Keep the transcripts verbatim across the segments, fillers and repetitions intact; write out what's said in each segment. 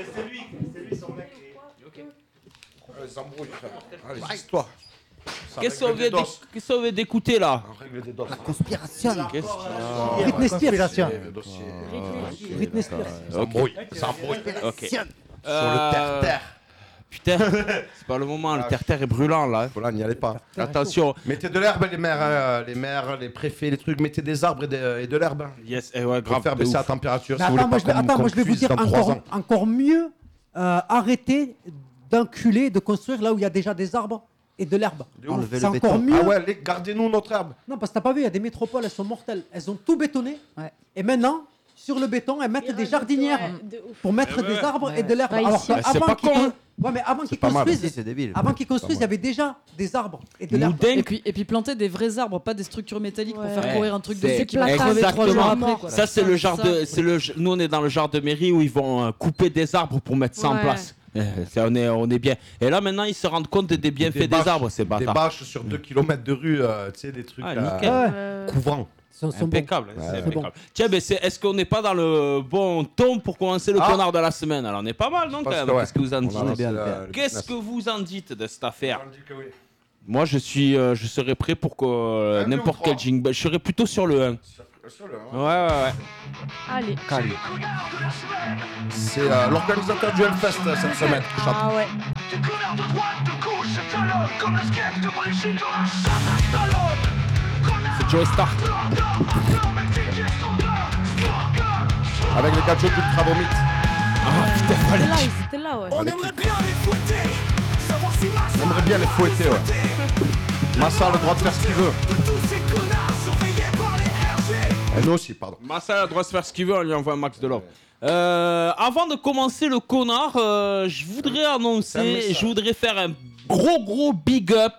Mais c'est lui, c'est lui son mec. Ok. Les embrouilles, frère. Ah, les histoires. Qu'est-ce qu'on vient d'éc- qu'est-ce qu'on vient d'écouter là? On règle des doses. La conspiration. Qu'est-ce Britney Spears. Les dossiers. Britney Spears. Ça embrouille. Ça embrouille. Ok. Sur Euh, le terre-terre. Putain, c'est pas le moment, le terre-terre est brûlant là. Voilà, n'y allez pas. Attention. Mettez de l'herbe, les maires, hein, les maires, les préfets, les trucs. Mettez des arbres et de, et de l'herbe. Yes, eh ouais, Grave, grave. faire de baisser ouf. la température. Mais si vous attends, voulez moi, pas je vais, qu'on- attends, qu'on moi, je vais vous cuise dire dans trois encore, ans. encore mieux. Euh, arrêtez d'enculer, de construire là où il y a déjà des arbres et de l'herbe. Enlever C'est le encore béton. mieux. Ah ouais, les- gardez-nous notre herbe. Non, parce que t'as pas vu, il y a des métropoles, elles sont mortelles. Elles ont tout bétonné. Ouais. Et maintenant, sur le béton, elles mettent des jardinières pour mettre Ouais, ouais. des arbres Ouais. et de l'herbe. Pas Alors ici. que Mais c'est avant pas qu'ils con, con- hein. ouais, mais avant qu'ils pas mal. construisent, Si, c'est débile. avant qu'ils construisent, il y mal. avait déjà des arbres et de l'herbe. Moudin, Et puis, et puis planter des vrais arbres, pas des structures métalliques pour Ouais. faire courir un truc C'est dessus qui va exactement. crever trois jours après. quoi. ça c'est le genre Ça, de, c'est le, nous on est dans le genre de mairie où ils vont euh, couper des arbres pour mettre ça en Ouais. place. Eh, c'est- on est, on est bien. Et là maintenant ils se rendent compte des bienfaits des, bâches- arbres, ces Des bâtards. bâches sur deux kilomètres de rue, euh, tu sais, des trucs Ah, euh, nickel. Ouais, Euh, couvrants. ils sont, sont bons. Impeccable, c'est Ouais, impeccable. bon. Tiens, ben c'est, est-ce qu'on n'est pas dans le bon ton pour commencer le Ah. connard de la semaine? Alors on est pas mal, non, quand Parce même. que, ouais, Qu'est-ce que vous en on dites? a lancé, bien, euh, bien. le Qu'est-ce business. que vous en dites de cette affaire? On dit que oui. Moi, je suis, euh, je serais prêt pour que euh, Un, deux n'importe ou quel trois. jingle. Je serais plutôt sur le un. Sur- sur le, hein. Ouais, ouais, ouais. Allez. C'est euh, l'organisateur du Hellfest euh, cette semaine qui chante. Ah ouais. C'est Joe Star. Avec les gars de Ultra Vomit. C'était là, ils étaient là, ouais. On aimerait bien les fouetter, ouais. Massa a le droit de faire ce qu'il veut. Et nous aussi, pardon. Massa a le droit de faire ce qu'il veut, on lui envoie un max de love. Euh, avant de commencer le connard, euh, je voudrais C'est un annoncer, message. je voudrais faire un gros gros big up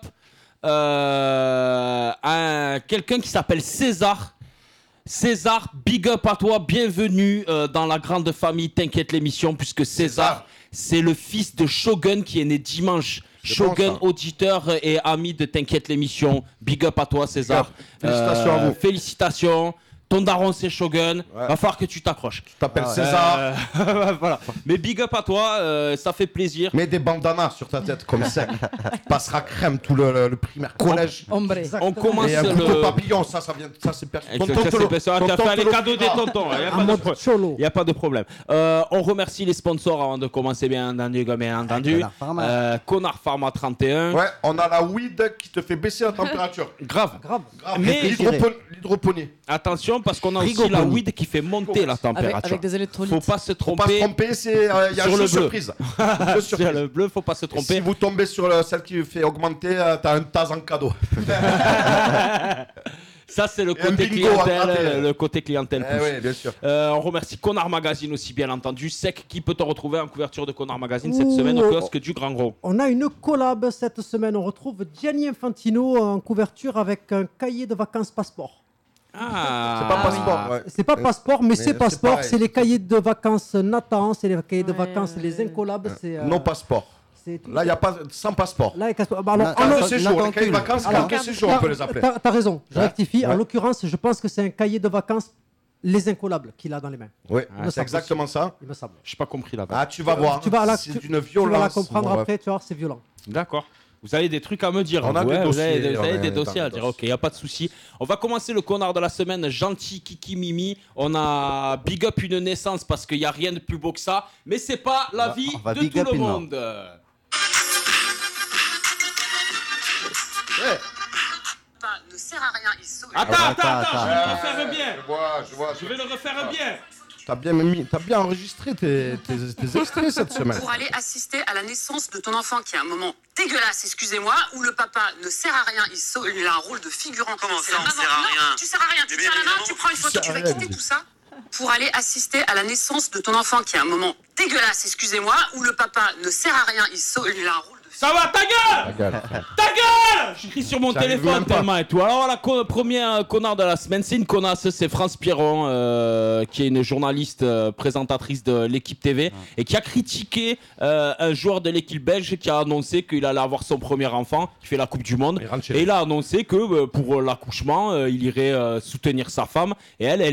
euh, à quelqu'un qui s'appelle César. César, big up à toi, bienvenue euh, dans la grande famille T'inquiète l'émission, puisque César, César. c'est le fils de Shogun qui est né dimanche. C'est Shogun, bon, ça. auditeur et ami de T'inquiète l'émission. Big up à toi, César. Big up. Félicitations à vous. Félicitations. Ton daron, c'est Shogun. Ouais. Va falloir que tu t'accroches. Tu t'appelles Ah ouais. César. Euh, voilà. Mais big up à toi, euh, ça fait plaisir. Mets des bandanas sur ta tête comme ça. Tu passeras crème tout le, le, le primaire collège. Hombre. On commence Et un le. couteau papillon, ça, ça vient, ça c'est perso. Et ça, ça, c'est parce que tu as fait les cadeaux des tontons. Il n'y a, En pas de mode pro- cholo. y a pas de problème. Euh, on remercie les sponsors avant de commencer, bien entendu. Bien entendu. Connard Pharma. Euh, Connard Pharma trente et un. Ouais, on a la weed qui te fait baisser la température. Grave. Grave. Grave. Mais- L'hydropo- l'hydroponie. Attention, parce qu'on a aussi Rigoponie. la weed qui fait monter la Avec, température. avec des électrolytes. Faut pas se Faut pas se tromper. tromper, c'est euh, il y a Sur un le jeu bleu. surprise. Jeu Sur surprise. le bleu, faut pas se Et tromper. si vous tombez sur le- celle qui fait augmenter, euh, t'as un tas en cadeau. Ça, c'est le Et un côté bingo à clientèle. gratter. Le côté clientèle. Eh pousse. oui, bien sûr. Euh, on remercie Connard Magazine aussi, bien entendu. Sec, qui peut te retrouver en couverture de Connard Magazine cette Ouh, semaine au oh, kiosque du Grand Gros. On a une collab cette semaine. On retrouve Gianni Infantino en couverture avec un cahier de vacances passeport. Ah, C'est pas Ah oui. passeport. Ouais. C'est pas Euh, passeport, mais, mais c'est c'est passeport. pareil. C'est les cahiers de vacances Nathan, c'est les cahiers de Ouais, vacances, ouais, les ouais. incollabs. C'est, euh, Non passeport. c'est tout. Là, il n'y a pas sans passeport. Là, il y a casse- bah, alors, Na- en Carte de l'oc- séjour, les Nathan cahiers de Cul. vacances, alors, carte de séjour, on peut les appeler. T'as t'as raison, je Ouais. rectifie. En Ouais. l'occurrence, je pense que c'est un cahier de vacances, les incollables, qu'il a dans les mains. Oui, me c'est semble exactement ça. Il me semble. j'ai pas compris là. Ah, tu vas voir. Tu vas la, C'est tu- d'une tu vas la violence. comprendre mon ref. après, tu vois, c'est violent. D'accord. Vous avez des trucs à me dire. On a vous, des hein, vous avez, dossiers, vous on avez est des dans dossiers à les dire. dossiers. Ok, il n'y a pas de souci. On va commencer le connard de la semaine. Gentil Kiki Mimi. On a big up une naissance parce qu'il n'y a rien de plus beau que ça. Mais c'est pas la va- vie on va de big tout up le une mort. monde. Ouais. Ne sert à rien, il saute. Attends, Ah, attends, attends, attends, je vais le attends. refaire bien. Je vois, je vois. Je vais le refaire bien. T'as bien, mis- t'as bien enregistré tes, tes, tes extraits cette semaine. Pour aller assister à la naissance de ton enfant qui a un moment dégueulasse, excusez-moi, où le papa ne sert à rien, il saute, il a un rôle de figurant. Comment C'est ça, la on maman. sert à Non, rien tu sers à rien, tu Mais tiens la main, évidemment. tu prends une photo, sert tu à vas rien, quitter dis. tout ça pour aller assister à la naissance de ton enfant qui a un moment dégueulasse, excusez-moi, où le papa ne sert à rien, il saute, il a un rôle de Ça va, ta gueule! Regarde. Ta gueule! Je crie sur mon J'arrive téléphone même pas. tellement et tout. Alors, la co- première euh, connard de la semaine, c'est une connasse, c'est France Piron, euh, qui est une journaliste euh, présentatrice de l'équipe T V et qui a critiqué euh, un joueur de l'équipe belge qui a annoncé qu'il allait avoir son premier enfant, qui fait la Coupe du Monde. Il rentre chez Et lui. il a annoncé que euh, pour euh, l'accouchement, euh, il irait euh, soutenir sa femme. Et elle, elle est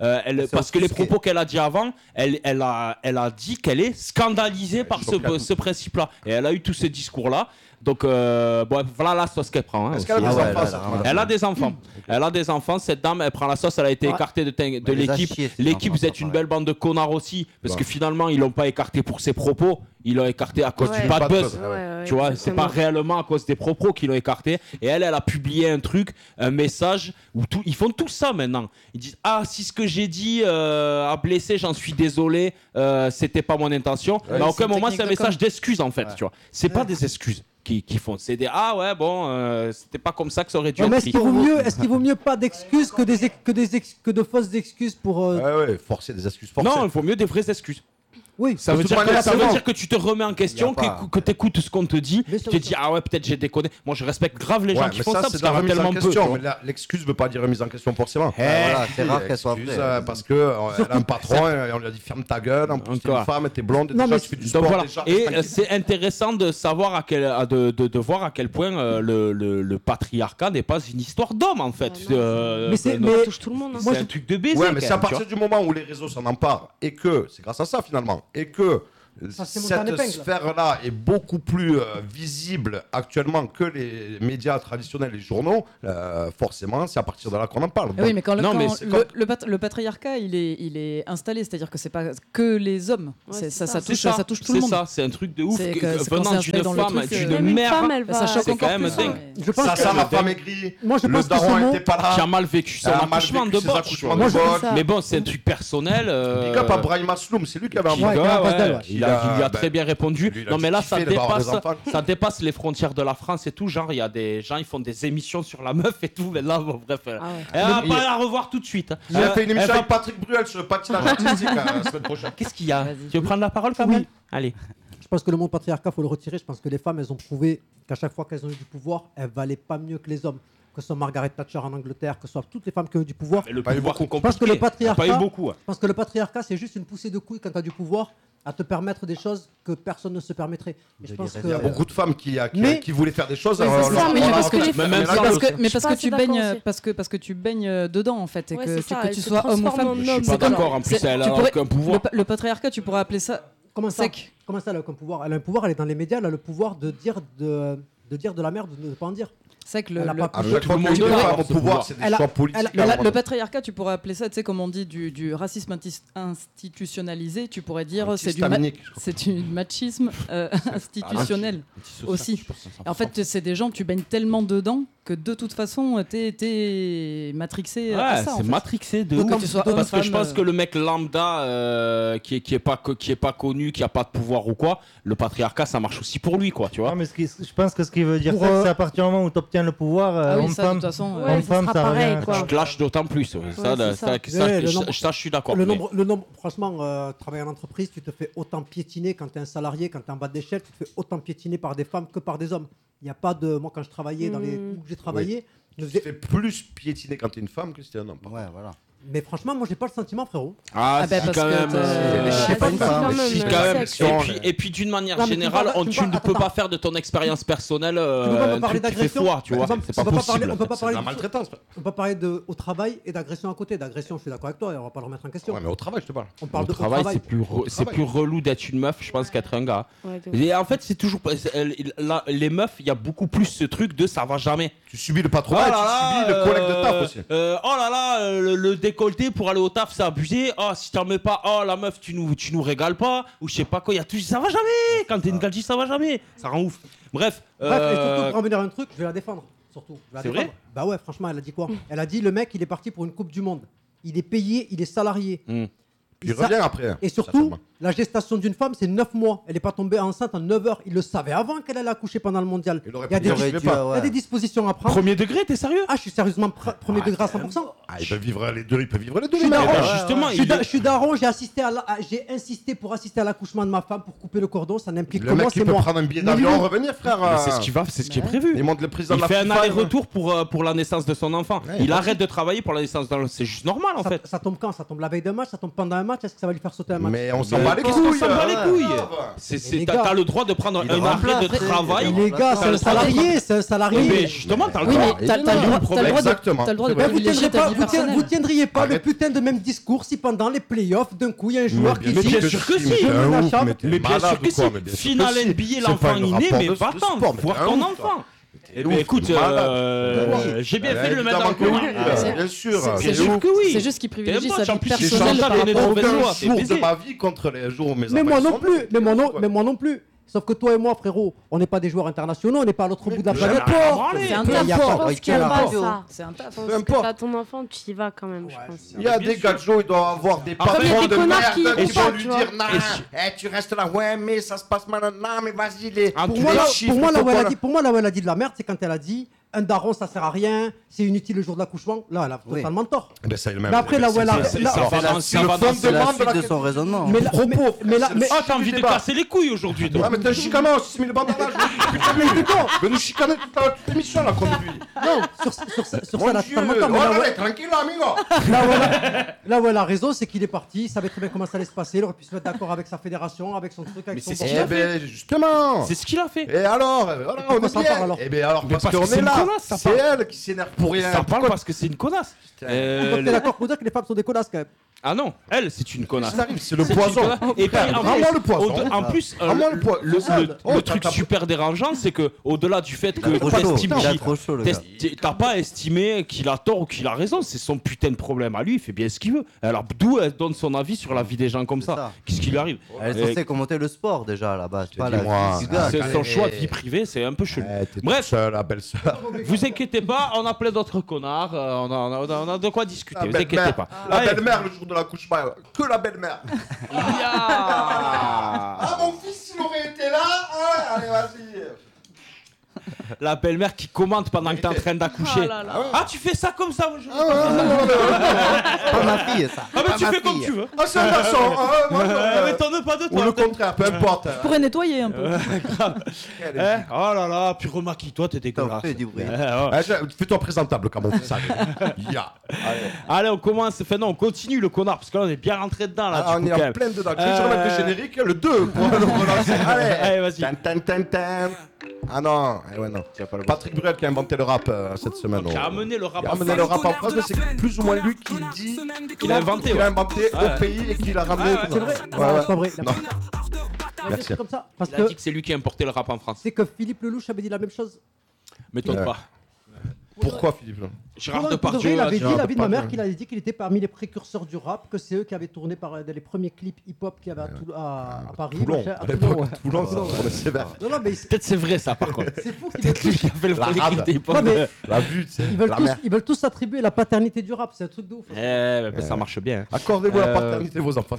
euh, elle, C'est parce que les offusqué. propos qu'elle a dit avant, elle, elle, a, elle a dit qu'elle est scandalisée par ce, complètement. ce principe-là. Et elle a eu tous ces discours-là. Donc, euh, bon, voilà la sauce qu'elle prend. Hein, Est-ce aussi. qu'elle a des Ah ouais, enfants là, cette là, madame Elle a des enfants. Elle a des enfants. Cette dame, elle prend la sauce. Elle a été Ouais. écartée de, de Elle les a l'équipe. chiés, ces L'équipe, enfants, vous êtes ça, une pareil. belle bande de connards aussi. Parce Ouais. que finalement, ils l'ont pas écarté pour ses propos. Ils l'ont écarté à cause Ouais. du bad Bad buzz. buzz. Ouais, ouais, Tu vois, c'est exactement. pas réellement à cause des propos qu'ils l'ont écarté. Et elle, elle a publié un truc, un message où tout, ils font tout ça maintenant. Ils disent ah si ce que j'ai dit euh, a blessé, j'en suis désolé, euh, c'était pas mon intention. Ouais, Mais à c'est aucun une moment technique c'est un de message com. d'excuse en fait. Tu vois, c'est pas des excuses qu'ils qu'ils font. C'est des ah ouais bon, euh, c'était pas comme ça que ça aurait dû Ouais, mais être est-ce pris. qu'il vaut mieux, est-ce qu'il vaut mieux pas d'excuses que des ex- que des ex- que de fausses excuses pour euh, Ouais, ouais, forcer des excuses forcées. Non, il faut mieux des vraies excuses. oui. Ça De veut, toute dire que, manière, ça c'est veut bon. dire que tu te remets en question, Y a pas- que, que tu écoutes ce qu'on te dit, Bien tu sûr, te bien dis sûr. ah ouais peut-être j'ai déconné. Moi je respecte grave les Ouais, gens mais qui font ça, ça, parce c'est qu'il de y la en a remise en tellement peu. question. tu vois. Mais là, l'excuse veut pas dire remise en question forcément. Eh, Voilà, c'est rare qu'elle soit Excuse, vraie. euh, parce que euh, elle a un patron et on lui a dit ferme ta gueule. En plus, t'es Encore. une femme, t'es blonde. Non, Déjà, mais tu fais du Donc sport. voilà. déjà, Et respecte- euh, c'est intéressant de savoir à quel, à de, de, de voir à quel point euh, le, le, le patriarcat n'est pas une histoire d'homme en fait. Ah non, Euh, Mais c'est- non, mais- Ça touche tout le monde. hein. c'est moi, un je- truc de baiser. Ouais, mais quand c'est à même, tu partir du moment où les réseaux s'en emparent et que, c'est grâce à ça finalement, et que Ça, c'est monté en cette épingle. sphère-là est beaucoup plus euh, visible actuellement que les médias traditionnels, les journaux, euh, forcément, c'est à partir de là qu'on en parle. Ah oui, mais quand, le, Non, quand mais le, c'est comme- le pat- le patriarcat il est, il est installé, c'est-à-dire que c'est pas que les hommes, Ouais, c'est, c'est ça, ça. ça, C'est touche, ça, ça touche tout c'est le monde. ça, c'est un truc de ouf. C'est que- que- que c'est quand venant c'est installé d'une dans le femme, truc, d'une euh, Même une mère femme, elle va. Ça choque c'est encore quand même plus, dingue. hein. Je pense Sa que femme a que- pas maigri, moi je le pense que ce daron mot, était pas qui a là. mal vécu son Elle a mal accouchement vécu de ses botch. accouchements Moi, de je- botch. ça. Mais bon, c'est un truc personnel. euh, Big up à Brahim Asloum, c'est lui qui avait un qui- Ouais, ouais, il a un passe ouais, d'elle, ouais. il a, il lui a ben, très bien répondu. lui, il a Non, mais là, kiffé ça de voir des dépasse, enfants. ça dépasse les frontières de la France et tout. Genre, il y a des gens, ils font des émissions sur la meuf et tout. Mais là, bon, bref. euh, Ah ouais. Elle va Il- pas la revoir tout de suite. hein. J'ai Euh, fait une elle émission va- avec Patrick Bruel sur le patinage artistique euh, la semaine prochaine. Qu'est-ce qu'il y a Vas-y. Tu veux prendre la parole quand même Allez. je pense que le mot patriarcat faut le retirer. Je pense que les femmes elles ont prouvé qu'à chaque fois qu'elles ont eu du pouvoir, elles valaient pas mieux que les hommes. Que ce soit Margaret Thatcher en Angleterre, que ce soit toutes les femmes qui ont eu du pouvoir. Mais le Pas eu pouvoir beaucoup. est Je pense que le compliqué. patriarcat- Pas eu beaucoup. hein. Je pense que le patriarcat c'est juste une poussée de couilles quand tu as du pouvoir à te permettre des choses que personne ne se permettrait. Et je De pense les que Il y a beaucoup de femmes qui, qui, Mais- qui voulaient faire des choses. Oui, alors, c'est on ça, leur- mais on parce leur- que les Mais femmes- même Mais ça, parce aussi. que, mais Je suis parce pas que assez tu baignes, d'accord aussi. parce que parce que tu baignes euh, dedans en fait, et Ouais, que, c'est tu, ça, que elle tu se sois homme ou transforme femme. en Je suis homme, pas c'est d'accord. comme- En plus, C'est- elle tu a pourrais- aucun Le, pouvoir. pa- le patriarcat, tu pourrais appeler ça comment ça sec. Comment ça elle a aucun pouvoir Elle a un pouvoir, elle est dans les médias, elle a le pouvoir de dire de, de dire de la merde, de ne pas en dire. Sec, le, Elle a le- pas À pu- chaque fois Tout le que monde les doit femmes avoir au ce pouvoir, pouvoir. c'est des Elle a- choix politiques. elle a- à un le, moment le donné. patriarcat, tu pourrais appeler ça, tu sais, comme on dit, du, du racisme intis- institutionnalisé, tu pourrais dire c'est du, ma- Antihistaminique, je crois. c'est du machisme euh, institutionnel. aussi. Et en fait, c'est des gens, tu baignes tellement dedans que de toute façon, t'es, t'es matrixé à Ouais, ça. en c'est fait. matrixé de Donc, ouf. que tu sois Parce homme, que je femme, pense que le mec lambda euh, qui, est, qui, est pas, co- qui est pas connu, qui a pas de pouvoir ou quoi, le patriarcat ça marche aussi pour lui, quoi, tu vois. Non, mais ce qui- je pense que ce qui veut dire Pour, ça, euh, c'est à partir du moment où tu obtiens le pouvoir, euh, Ah oui, ça, de homme-femme, toute façon. euh, Ouais, homme-femme, ça ça sera pareil, revient. quoi. Tu te lâches d'autant plus. ouais. ça, c'est là, ça. ça, ça, Ouais, le ça, nombre- ça, je suis d'accord. Le mais- nombre, le nombre, franchement, euh, travailler en entreprise, tu te fais autant piétiner quand tu es un salarié, quand tu es en bas d'échelle, tu te fais autant piétiner par des femmes que par des hommes. Il n'y a pas de. Moi, quand je travaillais dans les Mm. où j'ai travaillé, je Tu faisais- te fais plus piétiner quand t'es une femme que si t'es un homme. par Ouais, voilà. mais franchement, moi, j'ai pas le sentiment, frérot. Ah, Ah, bah, si, parce quand que même. t'as- euh, Je sais pas, une c'est femme, quand mais même, Si, euh, quand même. sexe. Et puis, et puis d'une manière Non, mais tu me générale, parles- on- tu me tu parles- ne peux attends. pas faire de ton expérience personnelle Tu euh, peux pas un me parler truc qui fait d'agression. foi, tu vois. On peut- C'est pas on peut pas possible. parler- on peut pas C'est de parler la de- maltraitance. On peut parler de, au travail et d'agression à côté. D'agression, je suis d'accord avec toi, et on va pas le remettre en question. Ouais, mais au travail, je te parle. On parle Au de au travail, c'est plus, re- Au c'est travail. plus relou d'être une meuf, je pense, qu'être un gars. Ouais, de- Et en fait, c'est toujours. pas- c'est- elle- là, les meufs, il y a beaucoup plus ce truc de ça va jamais. Tu subis le Oh patronat et là tu là, subis le collègue de taf euh, aussi. euh, oh là là, euh, le, le décolleté pour aller au taf, c'est abusé. Oh, si t'en mets pas, oh la meuf, tu nous, tu nous régales pas. Ou je sais pas quoi, il y a tout. Ça va jamais. Quand t'es une galgie, ça va jamais. Ça rend ouf. Bref. Bref, et euh, surtout, pour en venir à un truc, je vais la défendre. Surtout. Je vais la C'est défendre. vrai Bah ouais, franchement, elle a dit quoi Elle a dit le mec, il est parti pour une Coupe du Monde. Il est payé, il est salarié. hmm. Puis il Ça- revient après. Et surtout, certainement. la gestation d'une femme, c'est neuf mois. Elle n'est pas tombée enceinte en neuf heures. Il le savait avant qu'elle allait accoucher pendant le mondial. Il aurait Il y a pu des, dire, aurait je vais dû, pas. euh, il y a des dispositions à prendre. Premier degré, t'es sérieux Ah, je suis sérieusement pr- premier degré à cent pour cent. Ah, il peut vivre les deux, il peut vivre les deux. Je suis les gars. daron. Eh ben, justement, Je suis il da- est- je suis daron, j'ai assisté à la- à- j'ai insisté pour assister à l'accouchement de ma femme pour couper le cordon. Ça n'implique que Le moi, mec, c'est il peut moi. prendre un billet Non, d'avion, non. revenir, frère. Mais euh, c'est ce qui va, c'est ce qui est prévu. Il monte le président Il de la fait un FIFA, aller-retour pour, euh, pour la naissance de son enfant. Ouais, il bien arrête de travailler pour la naissance d'un. C'est juste normal en Ça, fait. ça tombe quand Ça tombe la veille d'un match, ça tombe pendant un match. match, est-ce que ça va lui faire sauter un match? Mais on s'en Mais bat les qu'est-ce qu'on couilles. s'en bat les couilles? euh, C'est- Mais c'est- les T'as gars, t'as le droit de prendre il un remplace, arrêt de c'est- travail. Les gars, c'est un salarié, c'est un Oui, salarié. mais justement, t'as le Oui, droit. mais t'as t'as le droit, t'as le droit de, Exactement. t'as le droit de C'est vrai. Vous privilégier tiendrez ta pas, vie vous, tien- personnelle. vous tiendriez pas Arrête. le putain de même discours si pendant les playoffs, d'un coup, il y a un joueur qui mais dit bien sûr que si. mais t'es Je un me ouf, la chape. mais t'es Mais bien malade sûr que ou quoi, si. mais bien sûr Finale que si. N B A, C'est l'enfant pas un inné, rapport mais de- va de attendre, sport, mais voir t'es un ton ouf, enfant. T'es Eh ben, ouf, écoute, t'es malade. euh, j'ai bien fait de le mettre dans le Évidemment que connard. oui, C'est- bien sûr. c'est- Bien c'est sûr que oui. C'est juste qu'il privilégie T'es sa moche, en vie plus, J'ai Chantal personnelle. changé par est née de rapport au mauvaise aucun foi, t'es jour de baisé. ma vie contre les jours où mes Mais moi enfants non sont plus, nés. mais moi non, mais moi non plus. Sauf que toi et moi, frérot, on n'est pas des joueurs internationaux, on n'est pas à l'autre bout de la Mais planète. jamais Peu branlé. C'est un importe. taf. Il y a Je pas- pense il y qu'il a n'y a pas- pas ça. C'est un taf. Je pense Peu que importe. t'as ton enfant, tu y vas quand même, je pense. Il y a Bien des sûr. gadgets, ils doivent avoir des Après, patrons il y a des de connards merde qui qui écoutent vont pas, lui tu dire vois. non, eh, tu restes là, ouais, mais ça se passe mal, non, mais vas-y, les. Ah, Pour tu moi, les là, chiffres, pour moi, là faut où elle a pas- dit, pour moi, là où elle a dit de la merde, c'est quand elle a dit un daron, ça sert à rien, c'est inutile le jour de l'accouchement. Là, elle a Oui. totalement tort. Ben, ça, il Mais après, là où elle a- c'est- là- ça Alors, va c'est dans- la- ça c'est le va dans- fond C'est la demande suite la de son raisonnement. Mais là, mais, mais là, mais, Ah, t'as envie du de débat. casser les couilles aujourd'hui, toi. Ah, mais t'es un chicanant, six mille bandes là, je vais vais nous chicaner toute la- toute l'émission là, contre lui. non, sur, sur, sur, sur Mon ça, elle a Dieu, totalement tort. Mais oh, là où allez, elle- tranquille, amigo. là où elle a- là où elle a raison, c'est qu'il est parti, il savait très bien comment ça allait se passer, il aurait pu se mettre d'accord avec sa fédération, avec son truc, avec Mais son c'est ce board. qu'il a Eh ben, justement. C'est ce qu'il a fait. Et alors, euh, voilà, on Pourquoi est ça bien. parle, alors Eh bien alors, Mais parce, parce que qu'on c'est est une là. connasse, ça C'est parle. elle qui s'énerve pour rien. Ça parle Pourquoi parce que c'est une connasse. Euh, Donc t'es le- d'accord pour dire que les femmes sont des connasses quand même. Ah non, elle, c'est une connasse. ça arrive, c'est le C'est une poison. connasse. Et puis, en Rends-moi plus, le poison. au- en plus, euh, Rends-moi le le, poison. le- le- Oh, le t'as- truc t'as- super dérangeant, c'est que au-delà du fait que Il a trop chaud. t'estimes Il a qu'il- trop chaud, le gars. t'esti- t'as pas estimé qu'il a tort ou qu'il a raison, c'est son putain de problème à lui, il fait bien ce qu'il veut. Alors d'où elle donne son avis sur la vie des gens comme C'est ça, ça. Qu'est-ce qui lui arrive? Elle est Et- censée commenter le sport déjà à la base. Pas la dis-moi. vie du gars. C'est allez. son choix de vie privée, c'est un peu chelou. Eh, t'es Bref. toute seule, la belle-sœur. Vous inquiétez pas, on a plein d'autres connards, euh, on, a, on a- on a de quoi discuter, La vous inquiétez belle-mère. pas. La Allez. belle-mère le jour de l'accouchement. Que la belle-mère. Ya. Ah, mon fils, il aurait été là. Ah, allez, vas-y. La belle-mère qui commente pendant que t'es en train d'accoucher. Oh là là. Ah, tu fais ça comme ça aujourd'hui. Ah, ouais, ouais, ouais, ouais. Pas ma fille, ça. Ah, mais Pas tu ma fais comme fille. tu veux. Ah, c'est un garçon. Ah, moi, Euh, euh, mais t'en as pas de Ou toi. le contraire, peu importe. Tu pourrais nettoyer un peu. Quelle Eh, oh là là, puis remaquille-toi, t'es Putain, dégueulasse. fais du bruit. Eh, ouais. Ah, je- Fais-toi présentable quand mon fils arrive. Ya. Allez. Allez, on commence. Enfin, non, on continue le connard, parce que là, on est bien rentré dedans. Là, Ah, du on coup, est quand en même. plein dedans. Tu veux Euh, que je remette le générique, le deux pour le relancer. Allez, Allez, vas-y. Tan, tan, tan, tan. Ah non, eh ouais, non. Patrick Bruel qui a inventé le rap euh, cette semaine. Qui a oh. amené le rap Il a en amené le rap en France, mais c'est plus ou moins lui qui dit qu'il a inventé. qu'il ouais. a inventé Ouais. au pays et qu'il a ramené. Ouais, ouais. C'est vrai. Ouais, Non, ouais. c'est pas vrai. Non. Ouais, Merci. c'est comme ça. Parce Il a que dit que c'est lui qui a importé le rap en France. c'est que Philippe Lelouch avait dit la même chose. M'étonne Ouais. pas. Pourquoi Philippe Gérard Pour de vrai, Depardieu. il avait dit Gérard la vie de ma Depardieu. mère qu'il avait dit qu'il était parmi les précurseurs du rap, que c'est eux qui avaient tourné par euh, les premiers clips hip-hop qu'il y avait à, Toul- à, à Paris. Toulon, machin, à Toulon, l'époque, ouais. Toulon, ça Toulon, ouais. tournait sévère. Non, non, mais c'est Peut-être c'est vrai ça, par contre. c'est fou qu'ils Peut-être lui qui a fait le La premier rade. clip d'époque. Non, mais- La vue, tu sais, ils veulent, la tous, mer. ils veulent tous s'attribuer la paternité du rap, c'est un truc de ouf. Eh, mais ça marche bien. Accordez-vous la Euh, paternité de vos enfants.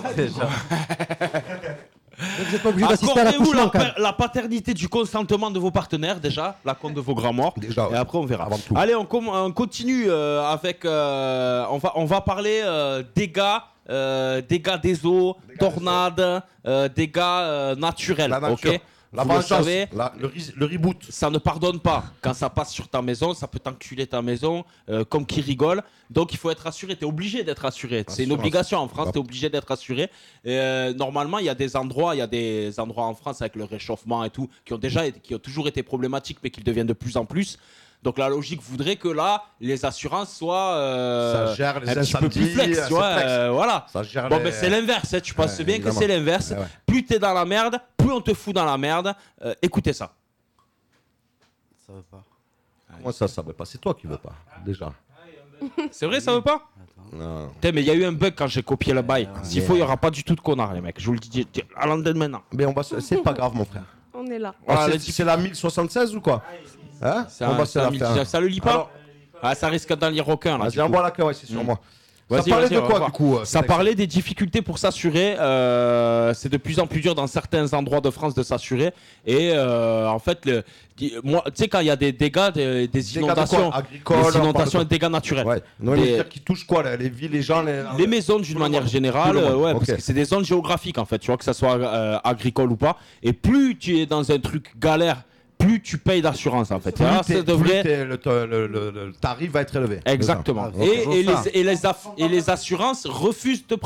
Donc, vous n'êtes pas obligé d'assister à Accordez-vous l'accouchement la, quand même. pa- la paternité du consentement de vos partenaires, déjà, la compte de vos grands morts. Déjà, Et ouais. après, on verra. Avant tout. Allez, on, com- on continue euh, avec. euh, on, va, on va parler euh, dégâts, euh, dégâts des eaux, tornades, euh, dégâts euh, naturels. La nature. ok La Vous le vengeance, savez, la- le, ris- le reboot. ça ne pardonne pas. Quand ça passe sur ta maison, ça peut t'enculer ta maison, euh, comme qui rigole. Donc il faut être assuré. Tu es obligé d'être assuré. C'est une Assurance. obligation en France. Bah. Tu es obligé d'être assuré. Et, euh, normalement, il y a des endroits, il y a des endroits en France avec le réchauffement et tout, qui ont déjà, été- qui ont toujours été problématiques, mais qui le deviennent de plus en plus. Donc la logique voudrait que là, les assurances soient euh, Ça gère les un petit peu incendies, plus flex, c'est tu vois. flex. euh, voilà. Ça gère Bon, les- ben c'est l'inverse. hein. Tu penses Ouais, bien évidemment. que c'est l'inverse. Ouais, ouais. Plus t'es dans la merde, plus on te fout dans la merde. Euh, écoutez ça. Ça va pas. Moi, ça, ça veut pas. C'est toi qui veux pas, déjà. C'est vrai, ça veut pas? Non. Putain, mais il y a eu un bug quand j'ai copié le bail. S'il faut, il n'y aura pas du tout de connards, les mecs. Je vous le dis di- à l'antenne maintenant. Mais on va se- c'est pas grave, mon frère. On est là. Voilà, Ah, le c'est c'est la mille soixante-seize ou quoi? Hein? C'est On un- va c'est se un la mille faire. dix-neuf. Ça le lit pas? Alors, Ah, ça risque d'en lire aucun, là. Vas-y, du coup. envoie la queue, ouais, c'est sur Mm. moi. Vas-y, Ça parlait vas-y, de on va quoi, voir. du coup euh, Ça cet parlait des difficultés pour s'assurer. euh, c'est de plus en plus dur dans certains endroits de France de s'assurer. Et euh, en fait, le, qui- moi, tu sais, quand il y a des dégâts, des, des Dégâts de inondations, quoi? Agricoles, des on parle inondations de et dégâts naturels. texte Ouais. Non, Des- mais c'est-à-dire qui touche quoi, là, les villes, les gens, les. Les maisons d'une Tout le manière monde. générale, Tout le monde. euh, ouais, Ok. parce que c'est des zones géographiques en fait, tu vois, que ça soit euh, agricole ou pas. Et plus tu es dans un truc galère, plus tu payes d'assurance en fait. Plus Ah, t'es- ça devrait. plus t'es- le, le- le- le- le tarif va être élevé. Exactement. Ah, c'est Et, toujours et ça. les, et, les aff- et les assurances refusent de prendre.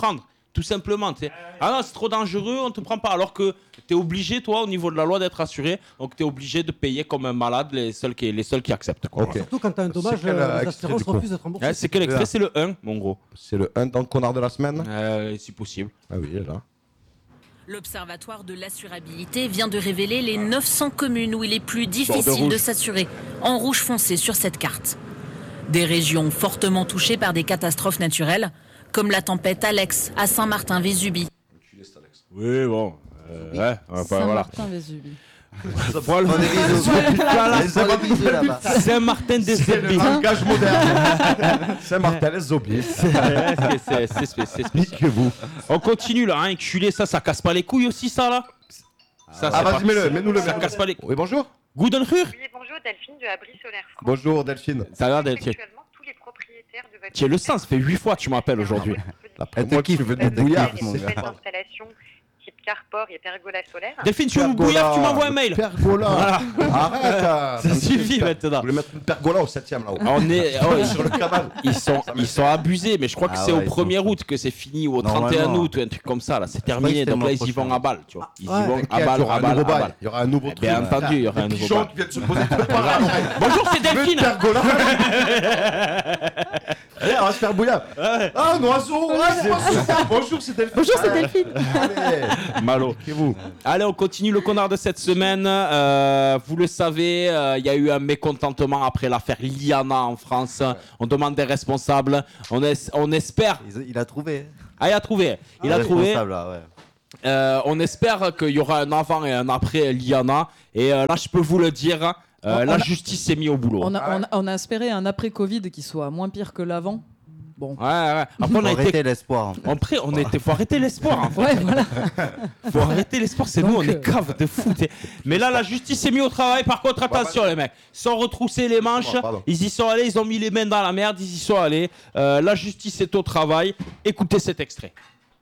Tout simplement. T'sais. Ah non, c'est trop dangereux, on te prend pas. Alors que tu es obligé, toi, au niveau de la loi, d'être assuré. Donc tu es obligé de payer comme un malade les seuls qui, les seuls qui acceptent. Quoi. Ok. Surtout quand tu as un dommage, C'est quel, euh, euh, les extrait, assurances du coup refusent d'être remboursées. Ouais, c'est quel extrait? C'est le un, mon gros. C'est le un dans le connard de la semaine. Euh, si possible. Ah oui, là. L'Observatoire de l'assurabilité vient de révéler les neuf cents communes où il est plus Bord de difficile rouge. de s'assurer, en rouge foncé sur cette carte. Des régions fortement touchées par des catastrophes naturelles, comme la tempête Alex à Saint-Martin-Vésubie. Oui, bon. Euh, ouais, enfin, voilà. Saint-Martin-Vésubie. Voilà. On est bisous. Voilà. Les hommes bisous là-bas. Saint-Martin des C'est le Zombies. langage moderne. Saint-Martin, les zombies. C'est c'est- c'est spé- c'est spécial. Niquez-vous. On continue là, hein, enculé, ça, ça casse pas les couilles aussi, ça là. Ça, Ah, c'est vas-y, pas- mets-le, mets-nous le Ça mec. casse pas les. Oui, bonjour. Guten Tag. Oui, bonjour, Delphine de Abri Solaire France. Bonjour, Delphine. Ça a l'air d'être. Actuellement, tous les propriétaires de votre Tiens, le sang, ça fait huit fois que tu m'appelles aujourd'hui. Après moi, tu veux du bouillard. Des nouvelles installations type carport et pergola solaire. Delphine, tu veux me bouillir, tu m'envoies un mail. Pergola. Arrête. Ça suffit maintenant. Je voulais mettre une pergola au septième là-haut. On est. oh, ils- Sur le canal. Ils sont, ils sont abusés, mais je crois que Ah c'est ouais, au ils premier sont- août que c'est fini ou au trente et un Normalement. août ou un truc comme ça. Là, c'est croyais terminé. que c'était Donc le là, mois ils y vont prochain. à balle, tu vois. Ils Ouais. y vont à T'inquiète, balle, il y aura à un balle, nouveau à bail. balle. Il y aura un nouveau Eh truc. bien entendu, il y aura un Des nouveau pigeons bail. qui viennent se poser de part à l'oreille. Bonjour, c'est Une Delphine. pergola. Eh, on va se faire bouillir. Ah, un oiseau. Ouais, c'est oiseau. Bonjour, c'est Delphine. Bonjour, c'est Delphine. Allez. Malo. vous Allez, on continue le connard de cette semaine. Euh, vous le savez, euh, il y a eu un mécontentement après l'affaire Liana en France. On demande des responsables. On, es- on espère. Il a trouvé. Ah, il a trouvé. Il a trouvé. Responsable, là, ouais. Euh, on espère qu'il y aura un avant et un après Liana. Et euh, là, je peux vous le dire, euh, On la a- justice s'est mise au boulot. On a, on, a, on a espéré un après-Covid qui soit moins pire que l'avant. Bon. Ouais, ouais. Après, on Faut a arrêter été. l'espoir. En fait. En pré, on était. Faut arrêter l'espoir. En fait. Ouais, voilà. Faut arrêter l'espoir. C'est nous, on Donc, est euh, cave de fou. t'es- Mais là, la justice s'est mise au travail. Par contre, attention, les mecs. Sans retrousser les manches, Pardon, pardon. ils y sont allés. Ils ont mis les mains dans la merde. Ils y sont allés. Euh, la justice est au travail. Écoutez cet extrait.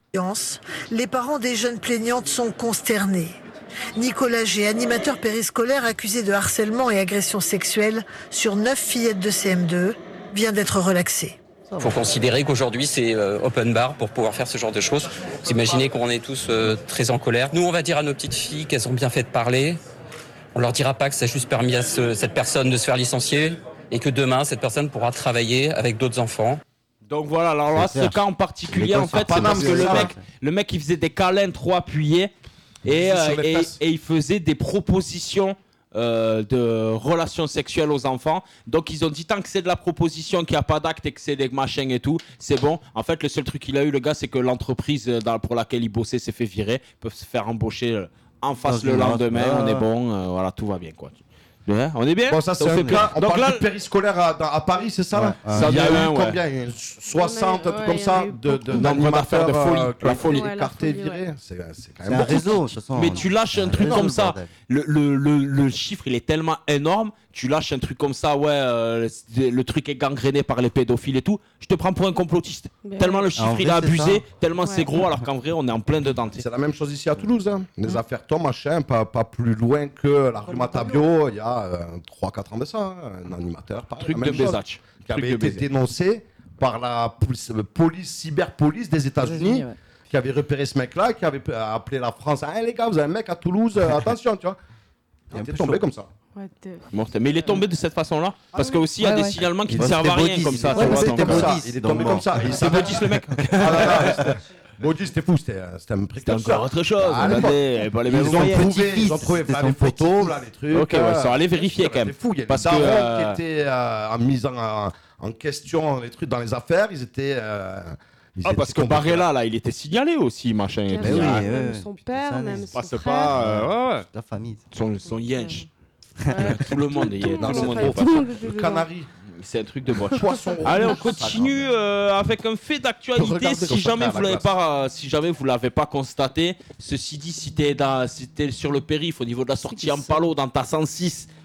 Les parents des jeunes plaignantes sont consternés. Nicolas G, animateur périscolaire accusé de harcèlement et agression sexuelle sur neuf fillettes de C M deux, vient d'être relaxé. Il faut considérer qu'aujourd'hui c'est euh, open bar pour pouvoir faire ce genre de choses. Vous imaginez qu'on est tous euh, très en colère. Nous on va dire à nos petites filles qu'elles ont bien fait de parler. On leur dira pas que ça a juste permis à ce- cette personne de se faire licencier et que demain cette personne pourra travailler avec d'autres enfants. Donc voilà, alors là, C'est ce clair. cas en particulier, L'école en sur fait, c'est Paname, parce que c'est le ça, mec, ouais. le mec, il faisait des câlins trop appuyés et, Sur euh, les et, fesses. et il faisait des propositions euh, de relations sexuelles aux enfants. Donc ils ont dit tant que c'est de la proposition, qu'il n'y a pas d'acte et que c'est des machins et tout, c'est bon. En fait, le seul truc qu'il a eu, le gars, c'est que l'entreprise euh, dans- pour laquelle il bossait s'est fait virer. Ils peuvent se faire embaucher euh, en face Dans le une lendemain. autre, On est ouais. bon, euh, voilà, tout va bien, quoi. Ouais, on est bien. Bon, ça, c'est vous un fait plaisir. cas. On Donc parle là, du périscolaire à, dans- à Paris, c'est ça là Ouais. Ça Il y a en a eu un, ouais. combien Une soixante, un truc Ouais, comme il y en ça, a eu de, de, beaucoup. Nombre d'affaires de folie, euh, qui la ont été folie. Ouais, la écartés, folie, virés. ouais. C'est c'est quand C'est même un beaucoup. réseau, de toute façon. Mais tu lâches un C'est truc réseau, comme le ça, bordel. le, le, le, le chiffre il est tellement énorme, tu lâches un truc comme ça, ouais, euh, c'est- le truc est gangréné par les pédophiles et tout, je te prends pour un complotiste. Ben Tellement ouais. le chiffre Ah, en il vrai, a c'est abusé, ça. tellement Ouais. c'est gros, alors qu'en vrai on est en plein dedans. C'est la même chose ici à Toulouse. Hein. Les affaires Tom, machin, pas, pas plus loin que la rue Matavio, il y a euh, trois quatre ans de ça. Hein. Un animateur, pareil, Truc la de même chose, Bézatch. qui Truc avait de été baiser. dénoncé par la police, police cyberpolice des États-Unis, Ouais. qui avait repéré ce mec-là, qui avait appelé la France. Ah, les gars, vous avez un mec à Toulouse, euh, attention, tu vois. Il un était peu tombé chaud. comme ça. Ouais, t'es- Mortel. Mais il est tombé de cette façon-là, parce que aussi il y a Ouais, des ouais. signalements qui Il ne était servent à rien body, comme ça. il tu était vois, c'était donc, comme Bodis, ça. Il est donc tombé bon. comme ça. Il C'est savait- Bodis le mec. Ah là là, c'était- Bodis, c'était fou, c'était c'était un C'est précurseur. encore autre chose. Ah, à l'époque. Attendez, pas les mêmes Ils ont moyens. trouvé, petit-fils, ils ont trouvé c'était là, son les photos, petit-fils. là, les trucs. Ok, ouais, ils sont allés vérifier C'était quand même. fou, il y avait Parce des darons que, euh, qui étaient euh, en mise en, en- en question les trucs dans les affaires, ils étaient. euh, ils Ah, étaient parce que tombés Barella là, il était signalé aussi, machin. et Même tout. oui, Ah, ouais, ouais. son Putain, père, ça, même mais son passe frère. pas. euh, ouais, ouais. La famille. Son, son yench. Ouais. Tout le monde est Tout le dans monde, le monde. enfin, est tout le monde était Le dedans. canari. C'est un truc de boîte. Poisson. Allez, on continue euh, avec un fait d'actualité. Regardez Si comme ça, jamais à vous la l'avez glace. pas, euh, si jamais vous l'avez pas constaté, ceci dit, si t'es dans, si t'es sur le périph' au niveau de la sortie en palo dans ta cent six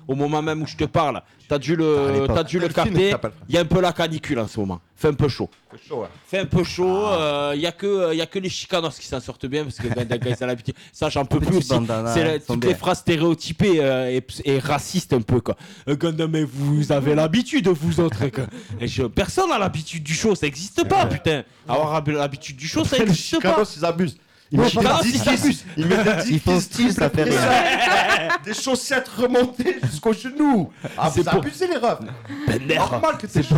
au moment même où je te parle, t'as dû le, t'as dû le capter. Il y a un peu la canicule en ce moment. Fait un peu chaud. Fait chaud, ouais. Fait un peu chaud. Il ah. y a que, il y a que les Chicanos qui s'en sortent bien parce que Gandaga ils ont l'habitude. Ça, j'en peux plus aussi. Bandana, c'est la, toutes bien. Les phrases stéréotypées euh, et, et racistes un peu quoi. Ganda, mais vous avez l'habitude vous autres. Et je, personne n'a l'habitude du show, ça n'existe pas, putain. Avoir l'habitude du show, ça n'existe pas. Les Chicanos, ils abusent. Ils mettent des font style, ça fait rien. Des chaussettes remontées jusqu'aux genoux. Ah, vous abusez les refs. C'est normal que t'es chaud.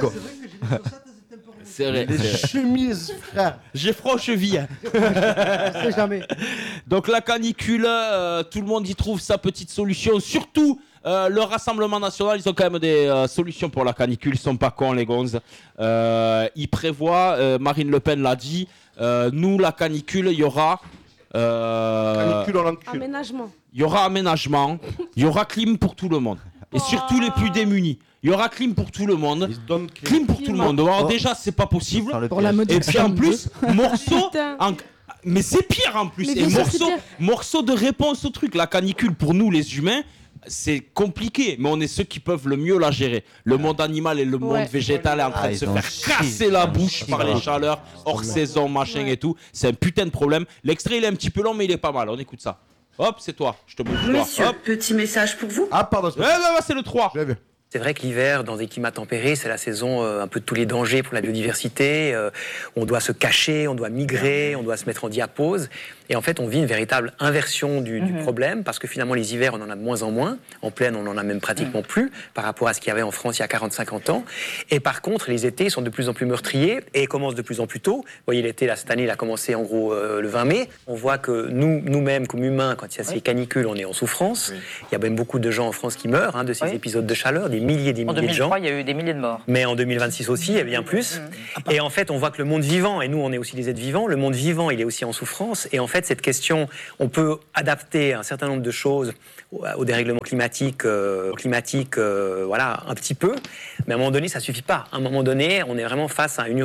C'est vrai. Les chemises, frère. J'ai froid aux chevilles. Je sais jamais. Donc la canicule, euh, tout le monde y trouve sa petite solution. Surtout euh, le Rassemblement National, ils ont quand même des euh, solutions pour la canicule. Ils sont pas cons les gonzes. Euh, ils prévoient, euh, Marine Le Pen l'a dit, euh, nous la canicule, il y aura... Euh, canicule en l'encule. Aménagement. Il y aura aménagement, il y aura clim pour tout le monde. Et surtout les plus démunis. Il y aura clim pour tout le monde. Clim pour tout le monde. Alors, déjà, c'est pas possible. Pour la et puis en plus, morceau. En... Mais c'est pire en plus. Mais et ça, morceau, morceau de réponse au truc. La canicule, pour nous, les humains, c'est compliqué. Mais on est ceux qui peuvent le mieux la gérer. Le monde animal et le monde Ouais. végétal est en train Ah, de se ils ont faire chié. casser la bouche par les chaleurs, hors saison, machin Ouais. et tout. C'est un putain de problème. L'extrait, il est un petit peu long, mais il est pas mal. On écoute ça. Hop, c'est toi. Je te montre. Monsieur, Hop. petit message pour vous. Ah, pardon. Eh ben, ben, c'est le trois. Je l'ai vu. C'est vrai que l'hiver, dans des climats tempérés, c'est la saison euh, un peu de tous les dangers pour la biodiversité. Euh, on doit se cacher, on doit migrer, on doit se mettre en diapause. Et en fait, on vit une véritable inversion du, du problème parce que finalement, les hivers, on en a de moins en moins. En plaine, on en a même pratiquement plus par rapport à ce qu'il y avait en France il y a quarante à cinquante ans. Et par contre, les étés sont de plus en plus meurtriers et commencent de plus en plus tôt. Vous voyez, l'été, là, cette année, il a commencé en gros euh, le vingt mai. On voit que nous, nous-mêmes, comme humains, quand il y a ces canicules, on est en souffrance. Oui. Il y a même beaucoup de gens en France qui meurent hein, de ces oui. épisodes de chaleur, des milliers et des milliers de gens. En deux mille trois, il y a eu des milliers de morts. Mais en deux mille vingt-six aussi, il y a bien plus. Mmh. Et en fait, on voit que le monde vivant, et nous, on est aussi des êtres vivants, le monde vivant, il est aussi en souffrance. Et en fait, cette question, on peut adapter un certain nombre de choses au dérèglement climatique, euh, climatique euh, voilà, un petit peu. Mais à un moment donné, ça ne suffit pas. À un moment donné, on est vraiment face à une